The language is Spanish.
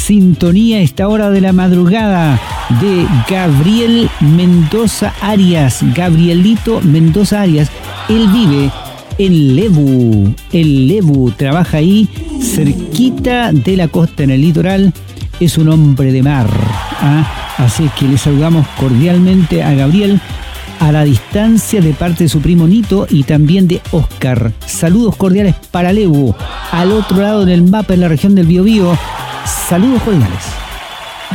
sintonía a esta hora de la madrugada de Gabriel Mendoza Arias. Gabrielito Mendoza Arias. Él vive en Lebu. El Lebu trabaja ahí cerquita de la costa, en el litoral. Es un hombre de mar. Así es que le saludamos cordialmente a Gabriel a la distancia de parte de su primo Nito y también de Oscar. Saludos cordiales para Lebu, al otro lado del mapa, en la región del Biobío. Saludos cordiales.